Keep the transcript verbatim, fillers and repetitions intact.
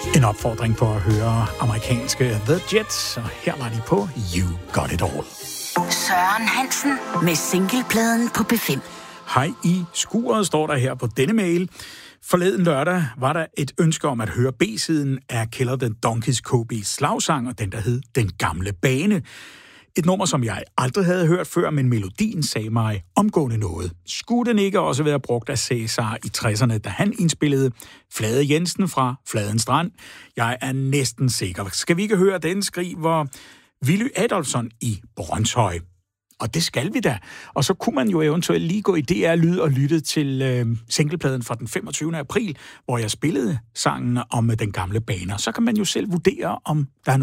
En opfordring på at høre amerikanske The Jets, og her var de på You Got It All. Søren Hansen med singlepladen på B fem. Hej i skuret, står der her på denne mail. Forleden lørdag var der et ønske om at høre B-siden af Killer the Donkeys K B's slagsang, og den der hed Den Gamle Bane. Et nummer, som jeg aldrig havde hørt før, men melodien sagde mig omgående noget. Skulle den ikke også være brugt af Cæsar i tresserne, da han indspillede Flade Jensen fra Fladen Strand? Jeg er næsten sikker. Skal vi ikke høre den, skriver Willy Adolfsson i Brønshøj? Og det skal vi da. Og så kunne man jo eventuelt lige gå i D R Lyd og lytte til øh, singlepladen fra den femogtyvende april, hvor jeg spillede sangen om Den Gamle Bane. Så kan man jo selv vurdere, om der er